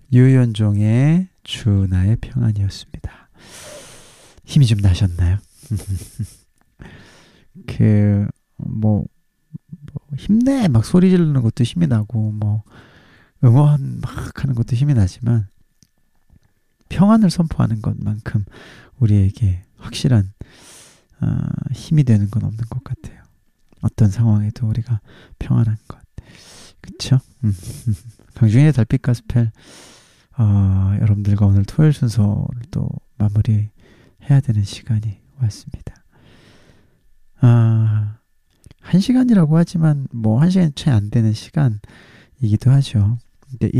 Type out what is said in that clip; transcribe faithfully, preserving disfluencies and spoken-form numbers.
유연종의 주 나의 평안이었습니다. 힘이 좀 나셨나요? 그, 뭐, 뭐, 힘내! 막 소리 지르는 것도 힘이 나고, 뭐, 응원 막 하는 것도 힘이 나지만, 평안을 선포하는 것만큼 우리에게 확실한 어, 힘이 되는 건 없는 것 같아요. 어떤 상황에도 우리가 평안한 것. 그쵸? 음. 강중인의 달빛 가스펠, 어, 여러분들과 오늘 토요일 순서를 또 마무리 해야 되는 시간이 왔습니다. 아, 한 시간이라고 하지만 뭐 한 시간 채 안 되는 시간이기도 하죠.